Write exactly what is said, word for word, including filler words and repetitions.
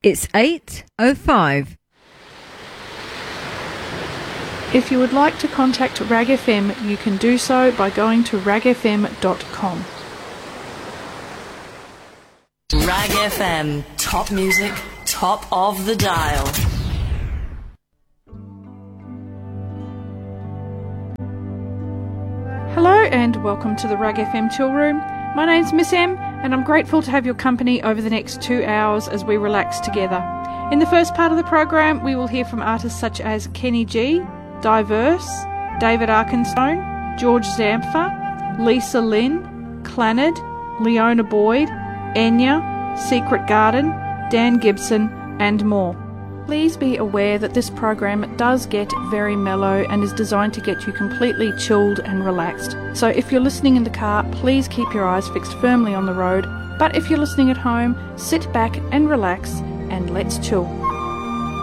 It's eight oh five. If you would like to contact Rag F M, you can do so by going to rag f m dot com. Rag F M, top music, top of the dial. Hello and welcome to the Rag F M Chill Room. My name's Miss M and I'm grateful to have your company over the next two hours as we relax together. In the first part of the program, we will hear from artists such as Kenny G, Diverse, David Arkenstone, George Zampa, Lisa Lynn, Clannad, Leona Boyd, Enya, Secret Garden, Dan Gibson, and more. Please be aware that this program does get very mellow and is designed to get you completely chilled and relaxed. So if you're listening in the car, please keep your eyes fixed firmly on the road. But if you're listening at home, sit back and relax and let's chill.